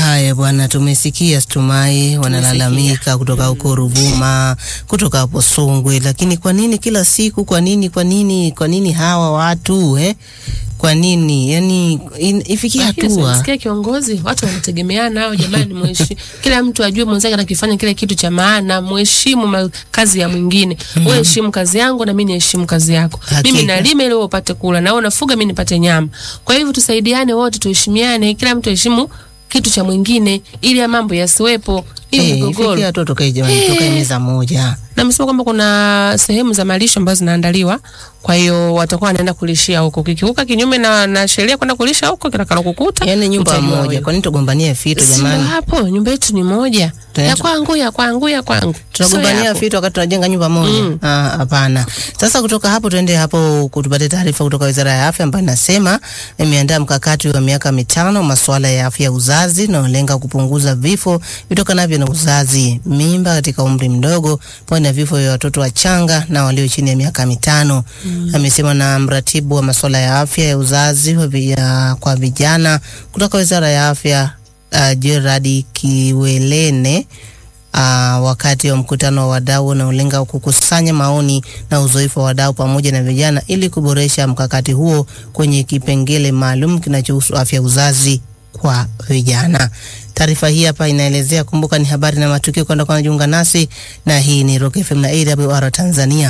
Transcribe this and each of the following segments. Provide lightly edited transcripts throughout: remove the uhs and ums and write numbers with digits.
Haya bwana, tumesikia Stumai wanalalamika kutoka huko Ruvuma, kutoka hapo Songwe, lakini kwa nini kila siku, kwa nini hawa watu kwa nini? Yani ifikie hatua. Sikia kiongozi, watu wanategemeana nao jamani, mheshimu. Kila mtu ajue mwenzake anakifanya kile kitu cha maana, mheshimu kazi ya mwingine. Wewe heshimu kazi yangu na mimi niheshimu kazi yako. Mimi nalima ili wewe upate kula, na wewe unafuga mimi nipate nyama. Kwa hivyo tusaidiane wote, tuheshimiane, kila mtu heshimu kitu cha mwingine ili ya mambo yasiwepo. Ifikie hatua tukae jamani, tukae meza moja. Na msema kwamba kuna sehemu za malisho ambazo zinaandaliwa, kwa hiyo watakuwa wanaenda kulishia huko. Kikiuka kinyume na sheria kwenda kulisha huko kitakalo kukuta. Yani nyumba moja. Kwa nini tugombania fito jamani? Sio hapo, nyumba yetu ni moja. Ya kwangu. Tunagombania fito wakati tunajenga nyumba moja. Hapana. Sasa kutoka hapo tuende hapo kutupate taarifa kutoka Wizara ya Afya ambayo inasema imeandaa mkakati wa miaka 5 masuala ya afya ya uzazi na unalenga kupunguza vifo vitokanavyo na uzazi, mimba katika umri mdogo, pamoja na vifo vya watoto wachanga na walio chini ya miaka 5. Amesema na mratibu wa masuala ya afya ya uzazi kwa vijana kutoka Wizara ya Afya Gerard Kiwelene wakati wa mkutano wa wadau na ulenga kukusanya maoni na uzoefu wa wadau pamoja na vijana ili kuboresha mkakati huo kwenye kipengele maalum kinachohusu afya uzazi kwa vijana. Taarifa hii hapa inaelezea, kumbuka ni habari na matukio kwenda kwa najiunga nasi, na hii ni Rock FM na AWR Tanzania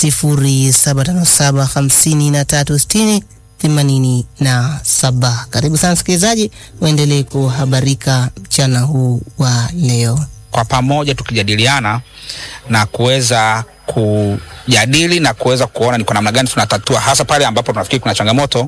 0757536087. Karibu sana msikilizaji, uendelee kuhabarika mchana huu wa leo. Kwa pamoja tukijadiliana na kuweza kujadili na kuweza kuona ni kwa namna gani tunatatua, hasa pale ambapo tunafikiri kuna changamoto,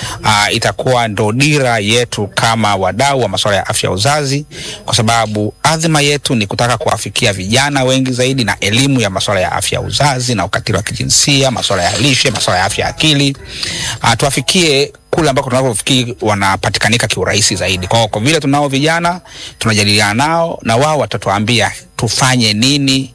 itakuwa ndo dira yetu kama wadau wa masuala ya afya uzazi, kwa sababu adhima yetu ni kutaka kuwafikia vijana wengi zaidi na elimu ya masuala ya afya uzazi na ukatili wa kijinsia, masuala ya lishe, masuala ya afya akili, tuwafikie kule ambako tunapofikiri wanapatikanika kiurahisi zaidi. Kwa vile tunao vijana, tunajadiliana nao na wao watatuambia tufanye nini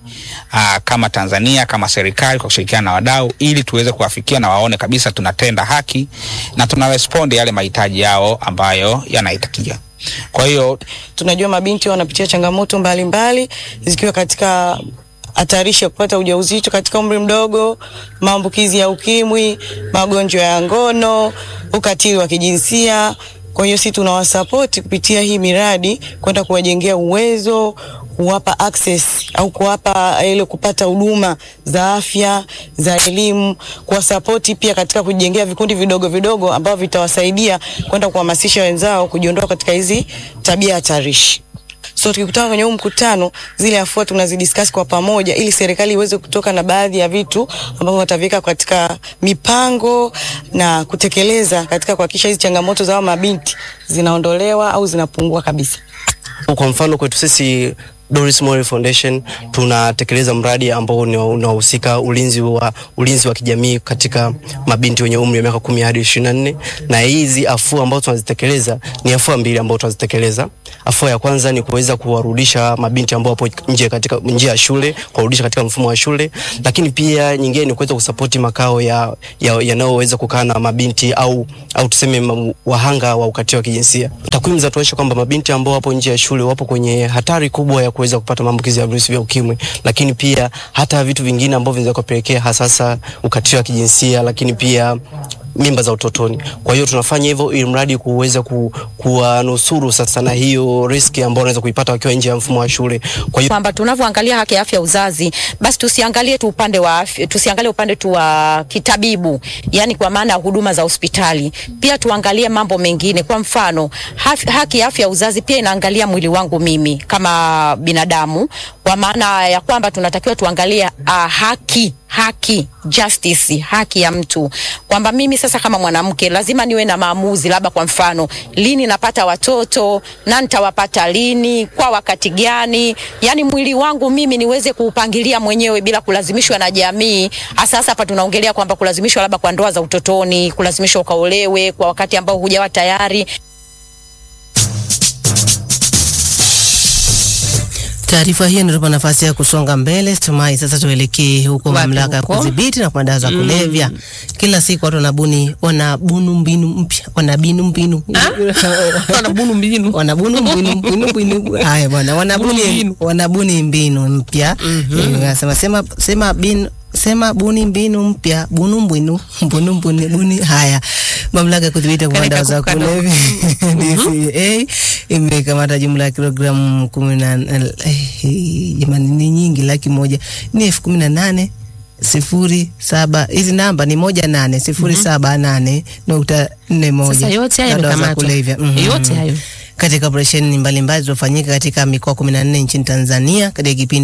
kama Tanzania, kama serikali kwa kushirikiana na wadau, ili tuweze kuwafikia na waone kabisa tunatenda haki na tunarespond yale mahitaji yao ambayo yanahitakia. Kwa hiyo tunajua mabinti wanapitia changamoto mbalimbali zikiwa katika hatarishi ya kupata ujauzito katika umri mdogo, maambukizi ya ukimwi, magonjwa ya ngono, ukatili wa kijinsia. Kwa hiyo sisi tunawasupport kupitia hii miradi kwenda kuwajengea uwezo, kuwapa access au kuwapa ile kupata huduma za afya, za elimu, kuwasupport pia katika kujengea vikundi vidogo ambavyo vitawasaidia kwenda kuhamasisha wenzao kujiondoa katika hizi tabia hatarishi. So tukikutana kwenye huu mkutano, zile afua tunazidiscuss kwa pamoja ili serikali iweze kutoka na baadhi ya vitu ambavyo wataweka katika mipango na kutekeleza katika kuhakikisha hizi changamoto za mabinti zinaondolewa au zinapungua kabisa. Kwa mfano kwetu sisi Doris Moore Foundation tunatekeleza mradi ambao unahusika ulinzi wa kijamii katika mabinti wenye umri wa miaka 10 hadi 24, na hizi afua ambazo tunazitekeleza ni afua mbili ambazo tunazitekeleza. Afua ya kwanza ni kuweza kuwarudisha mabinti ambao wapo nje ya shule, kuwarudisha katika mfumo wa shule, lakini pia nyingine ni kuweza kusupport makao yanayoweza kukaa na mabinti au tuseme wahanga wa ukatili wa kijinsia. Takwimu zinatuonyesha kwamba mabinti ambao wapo nje ya shule wapo kwenye hatari kubwa ya kuweza kupata maambukizi ya virusi vya ukimwi, lakini pia hata vitu vingine ambavyo vinaweza kupelekea hasa ukatili wa kijinsia, lakini pia mimba za utotoni. Kwa hiyo tunafanya hivyo ili mradi kuweza kuwanusuru sasa na hiyo riski ambayo wanaweza kuipata wakiwa nje ya mfumo wa shule. Kwa hiyo kwamba tunavyoangalia haki ya afya uzazi, basi tusiangalie tu upande wa afya, tusiangalie upande tu wa kitabibu, yani kwa maana huduma za hospitali. Pia tuangalie mambo mengine. Kwa mfano, haki ya afya uzazi pia inaangalia mwili wangu mimi kama binadamu, kwa maana ya kwamba tunatakiwa tuangalie haki, justice, haki ya mtu. Kwamba mimi sasa kama mwanamke lazima niwe na maamuzi, labda kwa mfano, lini napata watoto, na nitawapata lini, kwa wakati gani. Yani mwili wangu mimi niweze kuupangilia mwenyewe bila kulazimishwa na jamii. Sasa hapa tunaongelea kwamba kulazimishwa labda kwa ndoa za utotoni, kulazimishwa ukaolewe kwa wakati ambao hujawa tayari. Taarifa hii inatupa nafasi ya kusonga mbele. Tumai sasa tuelekee huko mamlaka ya kudhibiti na madawa za kulevya. Kila siku watu wanabuni mbinu mpya. Wanabuni mbinu. Haya bwana, wanabuni mbinu mpya. Sema buni mbinu mpya, buni. Haya, mamlaka ya kudhibiti na madawa za kulevya DCA imekamata jumla ya kilogramu 10 jamani, ni nyingi, 100,000 ni 18,007. Hizi namba ni 18,078.41. Sasa yote hayo yamekamatwa. Yote hayo katika operesheni mbalimbali zilizofanyika katika mikoa 14 nchini Tanzania katika kipindi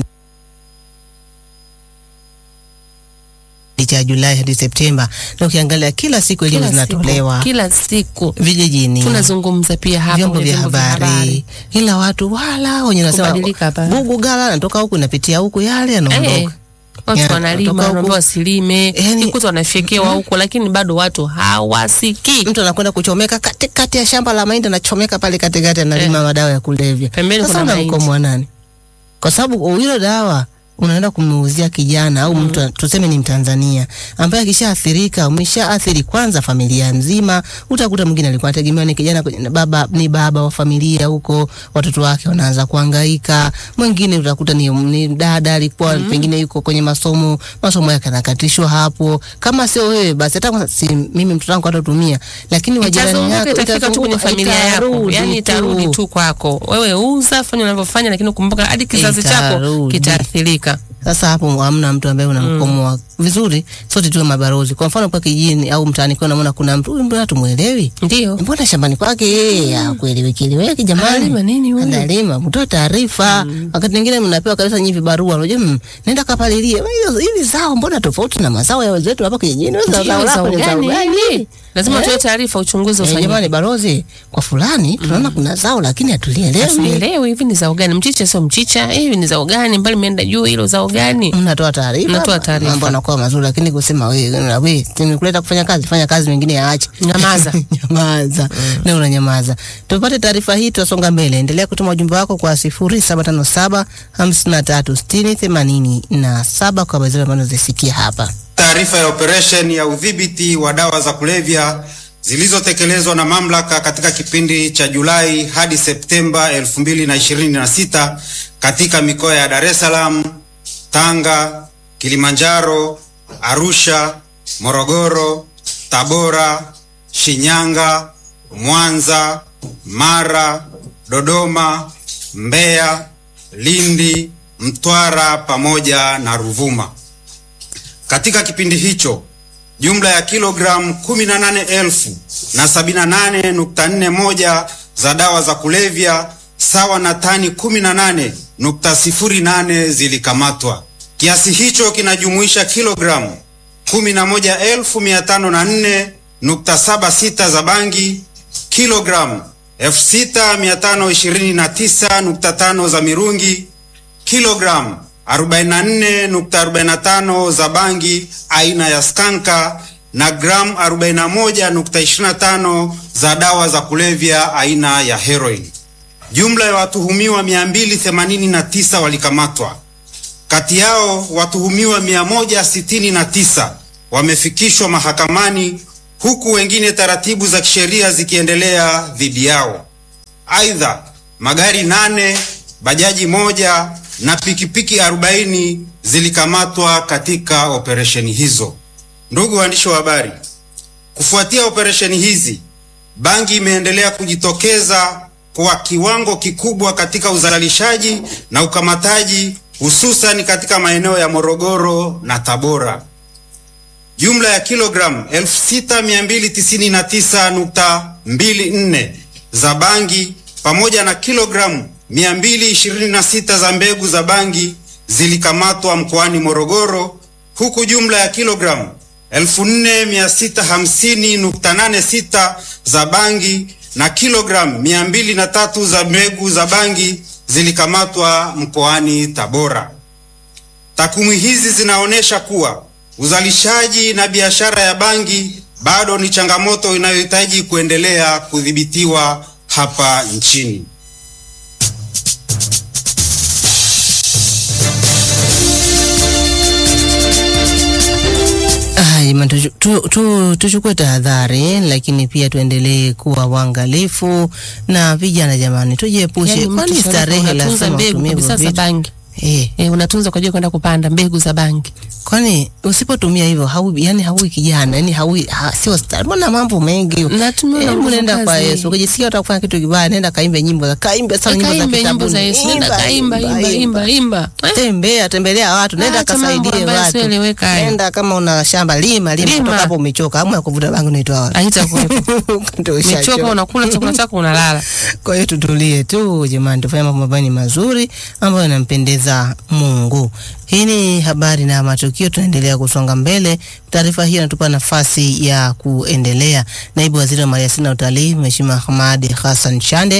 cha Julai hadi Septemba. Na ukiangalia kila siku elimu zinatolewa. Kila siku vijijini. Tunazungumza pia hapa vyombo vya habari. Ila watu wala wenye nasema Bugu Gala natoka huku napitia huku yale yanaondoka. Watu wanalima, wanaomba wasilime, ikuta wanafyekewa huko, lakini bado watu hawasikii. Mtu anakwenda kuchomeka katikati ya shamba la mahindi, anachomeka pale katikati, analima madawa ya kulevya. Pembeni kuna mahindi. Kwa nani? Kwa sababu hilo dawa unaenda kumuuzia kijana au mtu tuseme ni Mtanzania ambaye akishaathirika, umeshaathiri kwanza familia nzima. Utakuta mwingine alikuwa anategemea ni kijana, baba wa familia huko, watoto wake wanaanza kuhangaika. Mwingine utakuta ni dada alikuwa pengine yuko kwenye masomo yake yanakatishwa hapo. Kama sio wewe basi hata mimi mtoto wangu atatumia, lakini wajirani yako itafika tu kwenye familia yako, yani itarudi tu kwako. Wewe uza, fanya unavyofanya, lakini kumbuka hadi kizazi chako kitaathirika. Sasa hapo hamna mtu ambaye unamkomoa vizuri. Sote tuwe mabarozi. Kwa mfano kwa kijijini au mtaani kwa unaona kuna mtu, mbona tumuelewi? Ndio. Mbona shambani kwake yeye kueleweki jamani? Analima nini huyo? Analima, mtoe taarifa. Wakati mwingine mnapewa kabisa nyinyi vibarua. Unajua nenda kapalilie. Hili zao mbona tofauti na mazao ya wenzetu hapa kijijini? Zao lako ni zao gani? Lazima tuwe taarifa, uchunguzi ufanyike. Jamani barozi, kwa fulani tunaona kuna zao lakini hatulielewi. Hatulielewi hivi ni zao gani? Mchicha sio mchicha, hivi ni zao gani? Mbali imeenda juu, hilo zao gani? Mnatoa taarifa. Mambo yanakuwa mazuri, lakini kusema wewe nimekuleta kufanya kazi, fanya kazi, mengine yaache. Nyamaza. Nyamaza. Na unanyamaza. Tupate taarifa hii, tutasonga mbele. Endelea kutuma ujumbe wako kwa 0757 536087 kwa habari ambazo zisikia hapa. Taarifa ya operation ya udhibiti wa dawa za kulevya zilizotekelezwa na mamlaka katika kipindi cha Julai hadi Septemba 2026 katika mikoa ya Dar es Salaam, Tanga, Kilimanjaro, Arusha, Morogoro, Tabora, Shinyanga, Mwanza, Mara, Dodoma, Mbeya, Lindi, Mtwara pamoja na Ruvuma. Katika kipindi hicho, jumla ya kilogramu 18,078.41 za dawa za kulevya sawa na tani 18.08 zilikamatwa. Kiasi hicho kinajumuisha kilogramu 11,504.76 za bangi, kilogramu 6,529.5 za mirungi, kilogramu 44.45 za bangi aina ya skanka na gramu 41.25 za dawa za kulevya aina ya heroin. Jumla ya watuhumiwa 289 walikamatwa. Kati yao watuhumiwa 169 wamefikishwa mahakamani, huku wengine taratibu za kisheria zikiendelea dhidi yao. Aidha, magari 8, bajaji 1 na pikipiki 40 zilikamatwa katika operesheni hizo. Ndugu waandishi wa habari, kufuatia operesheni hizi, bangi imeendelea kujitokeza kwa kiwango kikubwa katika uzalishaji na ukamataji, hususan katika maeneo ya Morogoro na Tabora. Jumla ya kilogramu 6,299.24 za bangi pamoja na kilogramu 226 za mbegu za bangi zilikamatwa mkoani Morogoro, huku jumla ya kilogramu 4,650.86 za bangi na kilogramu 203 za mbegu za bangi zilikamatwa mkoani Tabora. Takwimu hizi zinaonyesha kuwa uzalishaji na biashara ya bangi bado ni changamoto inayohitaji kuendelea kudhibitiwa hapa nchini. Jamani, tuchukue tahadhari, lakini pia tuendelee kuwa waangalifu na vijana jamani, tujiepushe. Kwani starehe lazima utumie sasa bangi. Unatunza kwa ajili kwenda kupanda mbegu za bangi. Kwani usipotumia hivyo haui kijana, sio star. Mbona mambo mengi? Nenda kwa Yesu. Ukijisikia utakufanya kitu kibaya, nenda kaimbe nyimbo za nyimbo za Yesu. Nenda kaimba. Tembelea watu, nenda kasaidie watu. Nenda kama una shamba lima kutoka hapo umechoka. Hamu ya kuvuta bangi unaitoa wapi? Haitakuwepo. Umechoka unakula chakula chako unalala. Kwa hiyo tutulie tu jamani, tufanye mambo mazuri ambayo yanampendeza Mungu. Hii ni habari na matukio, tunaendelea kusonga mbele. Taarifa hii inatupa nafasi ya kuendelea. Naibu Waziri wa Maliasili na Utalii Mheshimiwa Ahmad Hassan Chande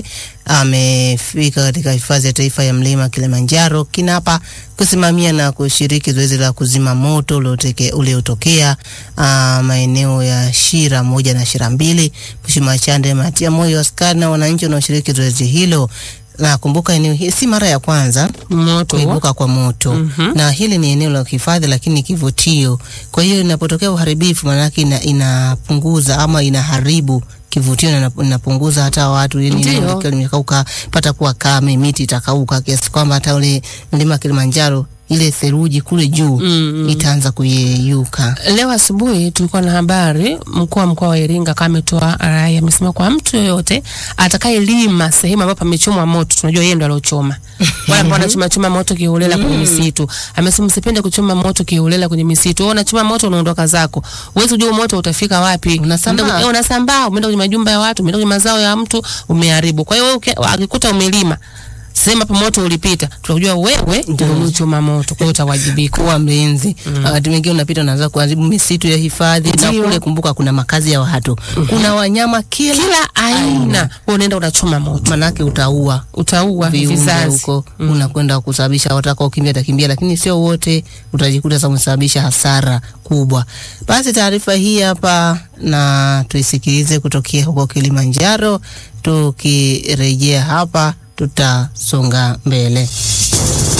amefika katika hifadhi ya taifa ya Mlima Kilimanjaro Kinapa kusimamia na kushiriki zoezi la kuzima moto uliotokea maeneo ya Shira 1 na Shira 2. Mheshimiwa Chande ametia moyo askari na wananchi wanaoshiriki zoezi hilo. Na kumbuka eneo hili si mara ya kwanza kuibuka kwa moto. Na hili ni eneo la hifadhi lakini kivutio. Kwa hiyo inapotokea uharibifu maana yake inapunguza ama inaharibu kivutio na inapunguza hata watu limekauka, pata kuwa kame, miti itakauka kiasi kwamba hata ule Mlima Kilimanjaro ile theluji kule juu itaanza kuyeyuka. Leo asubuhi tulikuwa na habari, mkuu wa mkoa wa Iringa kama ametoa rai, amesema kwa mtu yoyote atakayelima sehemu ambapo pamechomwa moto, tunajua yeye ndo aliochoma. Wala ambao choma moto kiholela kwenye misitu. Amesema msipende kuchoma moto kiholela kwenye misitu. Wewe unachoma moto unaondoka zako. Uweze kujua moto utafika wapi. Unasambaa, umeenda kwenye majumba ya watu, umeenda kwenye mazao ya mtu, umeharibu. Kwa hiyo wewe akikuta umelima sema pa moto ulipita, tunajua wewe ndio unachoma moto, kwa hiyo utawajibika kuwa mlinzi. Wakati mwingine unapita unaanza kuharibu misitu ya hifadhi, na kule kumbuka kuna makazi ya watu. Kuna wanyama kila aina. Unaenda unachoma moto. Manake utaua vizazi huko. Unakwenda kusababisha watakao kimbia atakimbia, lakini sio wote, utajikuta sasa umesababisha hasara kubwa. Basi taarifa hii hapa na tuisikilize kutokea huko Kilimanjaro. Tukirejea hapa tutasonga mbele.